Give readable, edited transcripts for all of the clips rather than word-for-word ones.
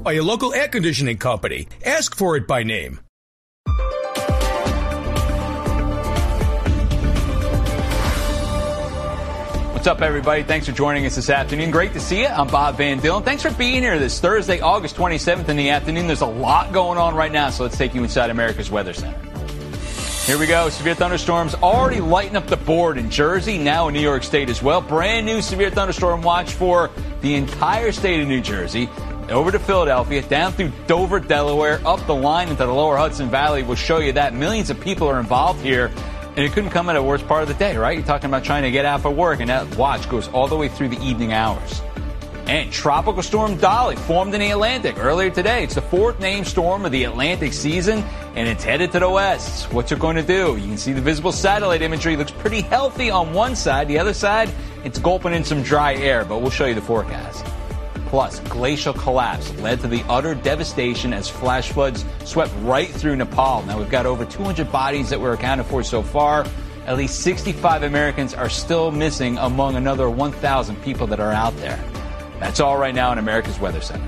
by your local air conditioning company. Ask for it by name. What's up, everybody? Thanks for joining us this afternoon. Great to see you. I'm Bob Van Dillen. Thanks for being here this Thursday, August 27th in the afternoon. There's a lot going on right now, so let's take you inside America's Weather Center. Here we go. Severe thunderstorms already lighting up the board in Jersey, now in New York State as well. Brand new severe thunderstorm watch for the entire state of New Jersey. Over to Philadelphia, down through Dover, Delaware, up the line into the lower Hudson Valley. We'll show you that. Millions of people are involved here. And it couldn't come at a worse part of the day, right? You're talking about trying to get out for work, and that watch goes all the way through the evening hours. And Tropical Storm Dolly formed in the Atlantic earlier today. It's the fourth named storm of the Atlantic season, and it's headed to the west. What's it going to do? You can see the visible satellite imagery looks pretty healthy on one side. The other side, it's gulping in some dry air, but we'll show you the forecast. Plus, glacial collapse led to the utter devastation as flash floods swept right through Nepal. Now, we've got over 200 bodies that were accounted for so far. At least 65 Americans are still missing among another 1,000 people that are out there. That's all right now in America's Weather Center.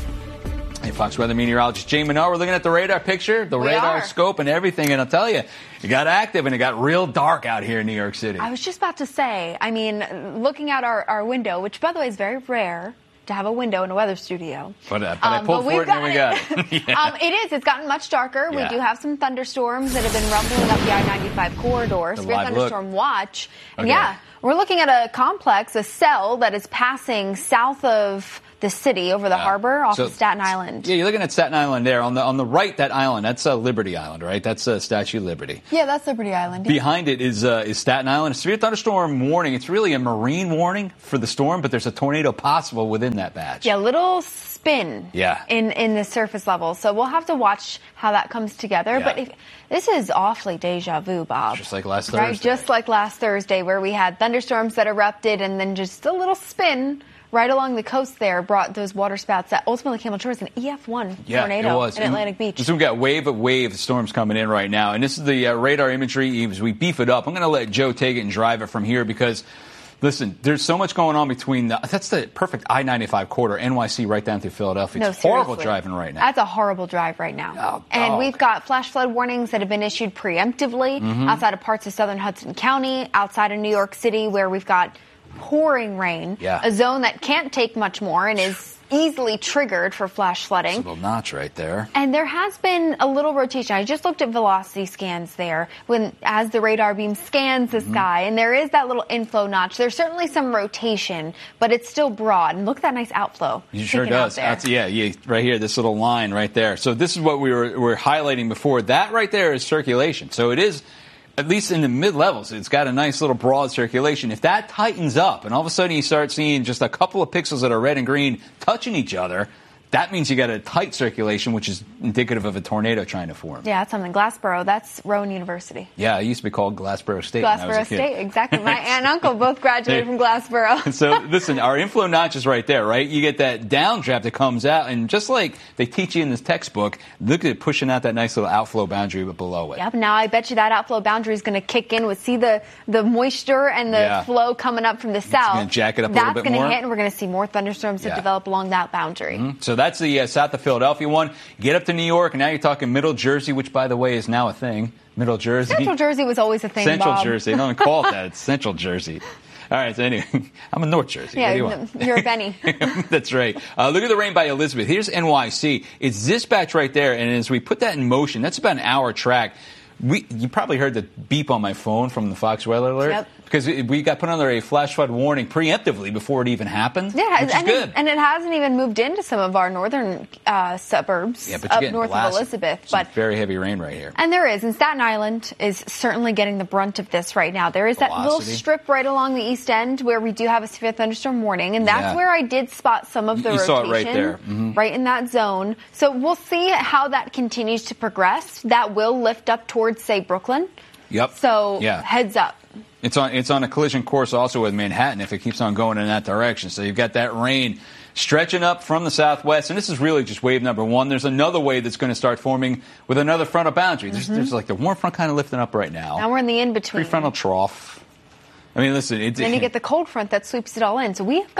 Hey, Fox Weather meteorologist Jay Minot. We're looking at the radar picture, the radar scope and everything. And I'll tell you, it got active and it got real dark out here in New York City. I was just about to say, I mean, looking out our window, which, by the way, is very rare to have a window in a weather studio. But I pulled for it and we got it. Yeah. It is. It's gotten much darker. Yeah. We do have some thunderstorms that have been rumbling up the I-95 corridor. Severe thunderstorm watch. And yeah, we're looking at a complex, a cell that is passing south of the city over the harbor off of Staten Island. Yeah, you're looking at Staten Island there. On the right, that island, that's Liberty Island, right? That's Statue of Liberty. Yeah, that's Liberty Island. Behind it is Staten Island. A severe thunderstorm warning. It's really a marine warning for the storm, but there's a tornado possible within that batch. Yeah, little spin in the surface level. So we'll have to watch how that comes together. Yeah. But this is awfully deja vu, Bob. Just like last Thursday. Right, just like last Thursday where we had thunderstorms that erupted and then just a little spin right along the coast there brought those water spouts that ultimately came on shore as an EF1 tornado in Atlantic Beach. So we've got wave of storms coming in right now. And this is the radar imagery as we beef it up. I'm going to let Joe take it and drive it from here because, listen, there's so much going on between that's the perfect I-95 corridor, NYC right down through Philadelphia. It's horrible driving right now. That's a horrible drive right now. And we've got flash flood warnings that have been issued preemptively outside of parts of southern Hudson County, outside of New York City where we've got pouring rain, a zone that can't take much more and is easily triggered for flash flooding. It's a little notch right there. And there has been a little rotation. I just looked at velocity scans there as the radar beam scans the sky, and there is that little inflow notch. There's certainly some rotation, but it's still broad. And look at that nice outflow. It sure does. Right here, this little line right there. So this is what we were highlighting before. That right there is circulation. So it is, at least in the mid-levels, it's got a nice little broad circulation. If that tightens up and all of a sudden you start seeing just a couple of pixels that are red and green touching each other, that means you got a tight circulation, which is indicative of a tornado trying to form. Yeah, that's something. Glassboro, that's Rowan University. Yeah, it used to be called Glassboro State. Glassboro State, exactly. My aunt and uncle both graduated from Glassboro. So, listen, our inflow notch is right there, right? You get that downdraft that comes out, and just like they teach you in this textbook, look at it pushing out that nice little outflow boundary below it. Yep, now I bet you that outflow boundary is going to kick in. See the moisture and the flow coming up from the south. It's going to jack it up a little bit more. That's going to hit, and we're going to see more thunderstorms that develop along that boundary. So that's the south of Philadelphia one. Get up to New York, and now you're talking Middle Jersey, which, by the way, is now a thing. Middle Jersey. Central Jersey was always a thing, Central Bob. Jersey. They don't even call it that. It's Central Jersey. All right, so anyway, I'm in North Jersey. Yeah, what do you want? You're a Benny. That's right. Look at the rain by Elizabeth. Here's NYC. It's this batch right there, and as we put that in motion, that's about an hour track. You probably heard the beep on my phone from the Fox Weather Alert. Yep. Because we got put under a flash flood warning preemptively before it even happened. Yeah, which is good. And it hasn't even moved into some of our northern suburbs up north of Elizabeth. But very heavy rain right here. And there is. And Staten Island is certainly getting the brunt of this right now. There is that little strip right along the east end where we do have a severe thunderstorm warning. And that's where I did spot some of the rotation. Saw it right there. Right in that zone. So we'll see how that continues to progress. That will lift up towards, say, Brooklyn. Yep. So heads up. It's on a collision course also with Manhattan if it keeps on going in that direction. So you've got that rain stretching up from the southwest. And this is really just wave number one. There's another wave that's going to start forming with another frontal boundary. There's like the warm front kind of lifting up right now. Now we're in the in-between. Prefrontal trough. I mean, listen. Then you get the cold front that sweeps it all in. So we have got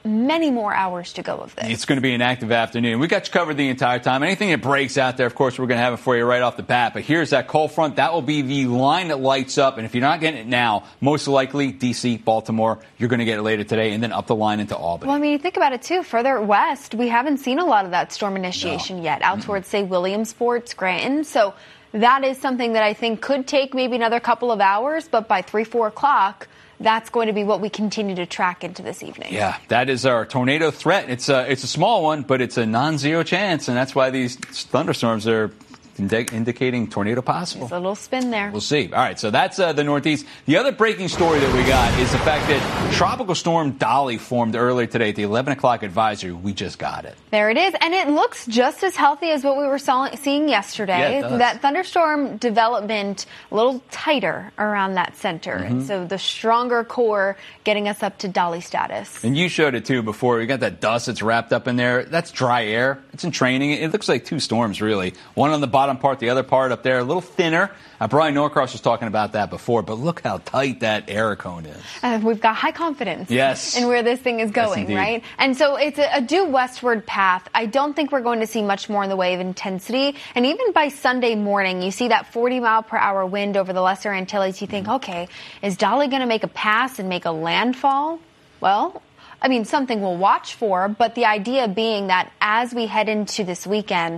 many more hours to go of this. It's going to be an active afternoon. We got you covered the entire time. Anything that breaks out there, of course, we're going to have it for you right off the bat. But here's that cold front. That will be the line that lights up. And if you're not getting it now, most likely D.C., Baltimore, you're going to get it later today, and then up the line into Albany. Well, I mean, you think about it, too. Further west, we haven't seen a lot of that storm initiation yet, out towards, say, Williamsport, Scranton. So that is something that I think could take maybe another couple of hours, but by 3, 4 o'clock, that's going to be what we continue to track into this evening. Yeah, that is our tornado threat. It's a small one, but it's a non-zero chance, and that's why these thunderstorms are indicating tornado possible. There's a little spin there. We'll see. All right, so that's the Northeast. The other breaking story that we got is the fact that Tropical Storm Dolly formed earlier today at the 11 o'clock advisory. We just got it. There it is, and it looks just as healthy as what we were seeing yesterday. Yeah, it does. That thunderstorm development a little tighter around that center, and so the stronger core getting us up to Dolly status. And you showed it, too, before. You got that dust that's wrapped up in there. That's dry air. It's in training. It looks like two storms, really. One on the bottom part, the other part up there, a little thinner. Brian Norcross was talking about that before, but look how tight that air cone is. We've got high confidence in where this thing is going, right? And so it's a due westward path. I don't think we're going to see much more in the way of intensity. And even by Sunday morning, you see that 40-mile-per-hour wind over the Lesser Antilles. You think, okay, is Dolly going to make a pass and make a landfall? Well, I mean, something we'll watch for, but the idea being that as we head into this weekend,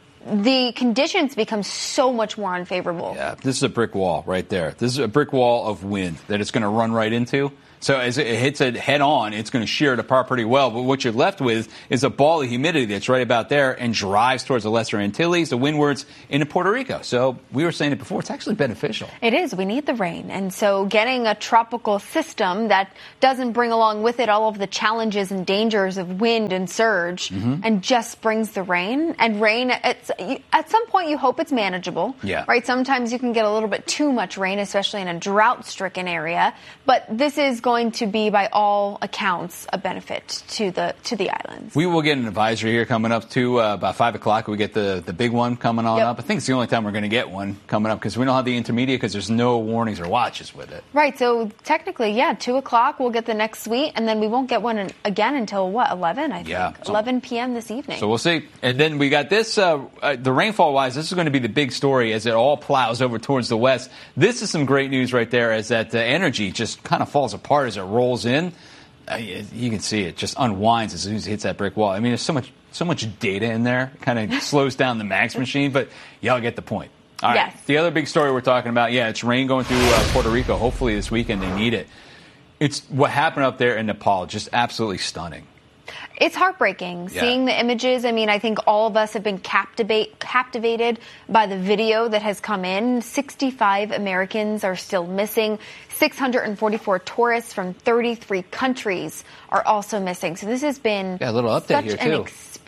the conditions become so much more unfavorable. Yeah, this is a brick wall right there. This is a brick wall of wind that it's going to run right into. So as it hits it head on, it's going to shear it apart pretty well. But what you're left with is a ball of humidity that's right about there and drives towards the Lesser Antilles, the windwards into Puerto Rico. So we were saying it before, it's actually beneficial. It is. We need the rain. And so getting a tropical system that doesn't bring along with it all of the challenges and dangers of wind and surge and just brings the rain. And rain, at some point you hope it's manageable. Yeah. Right? Sometimes you can get a little bit too much rain, especially in a drought-stricken area. But this is going to be, by all accounts, a benefit to the islands. We will get an advisory here coming up, too. About 5 o'clock, we get the big one coming on up. I think it's the only time we're going to get one coming up because we don't have the intermediate because there's no warnings or watches with it. Right. So technically, 2 o'clock, we'll get the next suite, and then we won't get one again until, 11, I think? Yeah. 11 p.m. this evening. So we'll see. And then we got this, the rainfall-wise, this is going to be the big story as it all plows over towards the west. This is some great news right there as that energy just kind of falls apart as it rolls in. You can see it just unwinds as soon as it hits that brick wall. I mean, there's so much data in there. It kind of slows down the Max machine, but y'all get the point. All right. Yes. The other big story we're talking about, it's rain going through Puerto Rico. Hopefully this weekend they need it. It's what happened up there in Nepal, just absolutely stunning. It's heartbreaking seeing the images. I mean, I think all of us have been captivated by the video that has come in. 65 Americans are still missing. 644 tourists from 33 countries are also missing. So this has been a little update here too.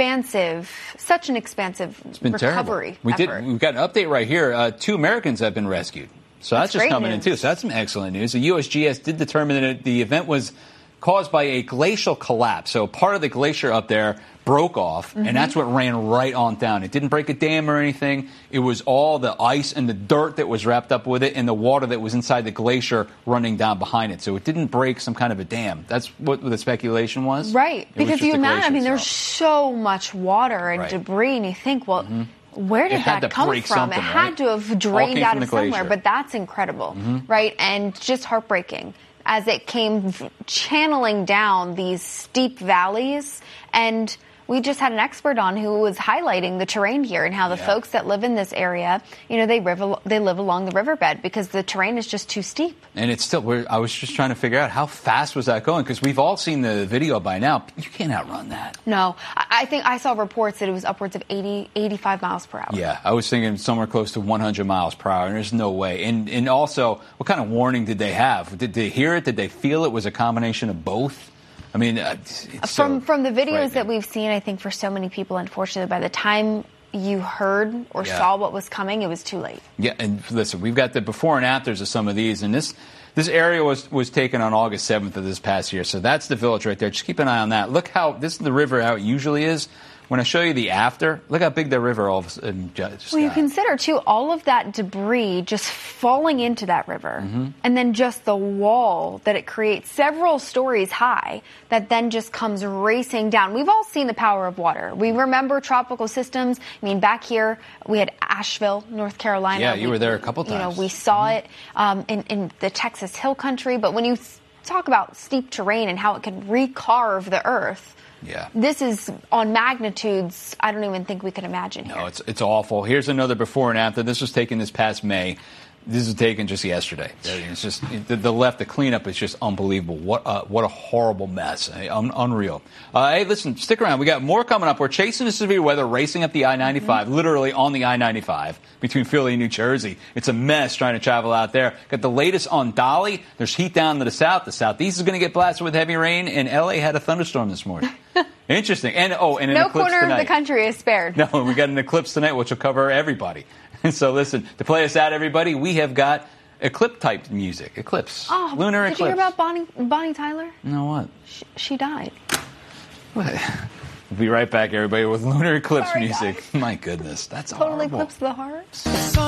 Such an expansive recovery effort. We've got an update right here. 2 Americans have been rescued. So that's just coming in too. So that's some excellent news. The USGS did determine that the event was caused by a glacial collapse. So part of the glacier up there broke off, and that's what ran right on down. It didn't break a dam or anything. It was all the ice and the dirt that was wrapped up with it and the water that was inside the glacier running down behind it. So it didn't break some kind of a dam. That's what the speculation was. Right. Because you imagine, I mean, there's so much water and debris, and you think, well, where did that come from? It had to have drained out of somewhere, but that's incredible, right? And just heartbreaking as it came channeling down these steep valleys. And we just had an expert on who was highlighting the terrain here and how the folks that live in this area, they live along the riverbed because the terrain is just too steep. And it's still, I was just trying to figure out how fast was that going, because we've all seen the video by now. You can't outrun that. No, I think I saw reports that it was upwards of 85 miles per hour. Yeah, I was thinking somewhere close to 100 miles per hour, and there's no way. And also, what kind of warning did they have? Did they hear it? Did they feel it was a combination of both? I mean, from the videos that we've seen, I think for so many people, unfortunately, by the time you heard or saw what was coming, it was too late. Yeah, and listen, we've got the before and afters of some of these, and this This area was taken on August 7th of this past year. So that's the village right there. Just keep an eye on that. Look how this is the river how it usually is. When I show you the after, look how big the river all of a sudden just Well, you consider, too, all of that debris just falling into that river. And then just the wall that it creates several stories high that then just comes racing down. We've all seen the power of water. We remember tropical systems. I mean, back here, we had Asheville, North Carolina. Yeah, you were there a couple times. You know, we saw it in the Texas Hill Country. But when you talk about steep terrain and how it can recarve the earth, this is on magnitudes I don't even think we could imagine here. No, it's awful. Here's another before and after. This was taken this past May. This was taken just yesterday. It's just the cleanup is just unbelievable. What a horrible mess. Unreal. Hey, listen, stick around. We got more coming up. We're chasing the severe weather, racing up the I-95, literally on the I-95 between Philly and New Jersey. It's a mess trying to travel out there. Got the latest on Dolly. There's heat down to the south. The southeast is going to get blasted with heavy rain, and L.A. had a thunderstorm this morning. Interesting. And an eclipse tonight. No corner of the country is spared. No, we got an eclipse tonight, which will cover everybody. And so, listen, to play us out, everybody, we have got eclipse-type music. Eclipse. Oh, Lunar eclipse. Did you hear about Bonnie Tyler? No, what? She died. What? We'll be right back, everybody, with lunar eclipse music. Guys. My goodness, that's totally horrible. Eclipse of the heart.